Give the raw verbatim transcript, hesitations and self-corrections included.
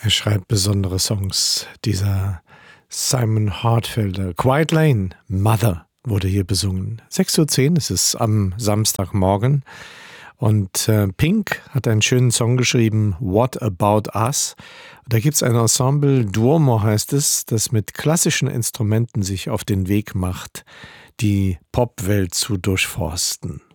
Er schreibt besondere Songs, dieser Simon Hartfelder. Quiet Lane, Mother wurde hier besungen. sechs Uhr zehn ist es am Samstagmorgen. Und äh, Pink hat einen schönen Song geschrieben, What About Us? Da gibt es ein Ensemble, Duomo heißt es, das mit klassischen Instrumenten sich auf den Weg macht, die Popwelt zu durchforsten.